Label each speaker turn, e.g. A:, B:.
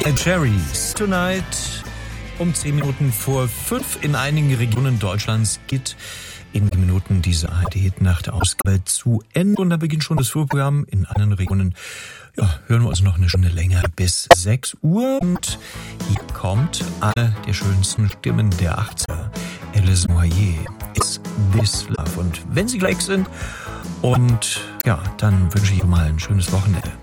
A: Cherries. Tonight um 10 Minuten vor 5 in einigen Regionen Deutschlands geht in Minuten diese ARD-Nacht-Ausgabe zu Ende. Und da beginnt schon das Vorprogramm. In anderen Regionen hören wir uns noch eine Stunde länger bis 6 Uhr. Und hier kommt eine der schönsten Stimmen der 80er. Alice Moyer, Is This Love. Und wenn Sie gleich sind, und ja, dann wünsche ich Ihnen mal ein schönes Wochenende.